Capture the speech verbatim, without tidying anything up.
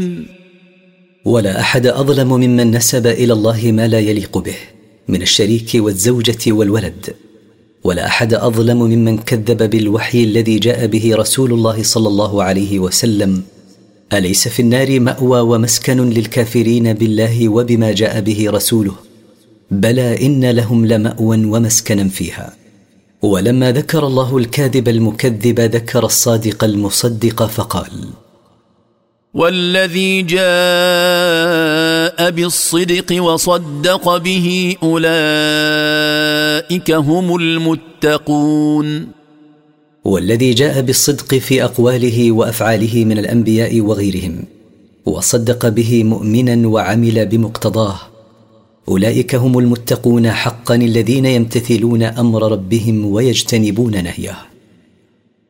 ولا أحد أظلم ممن نسب إلى الله ما لا يليق به من الشريك والزوجة والولد، ولا أحد أظلم ممن كذب بالوحي الذي جاء به رسول الله صلى الله عليه وسلم. أليس في النار مأوى ومسكن للكافرين بالله وبما جاء به رسوله؟ بلى إن لهم لمأوى ومسكنا فيها. ولما ذكر الله الكاذب المكذب ذكر الصادق المصدق فقال: والذي جاء بالصدق وصدق به أولئك هم المتقون. والذي جاء بالصدق في أقواله وأفعاله من الأنبياء وغيرهم وصدق به مؤمنا وعمل بمقتضاه، أولئك هم المتقون حقا الذين يمتثلون أمر ربهم ويجتنبون نهيه.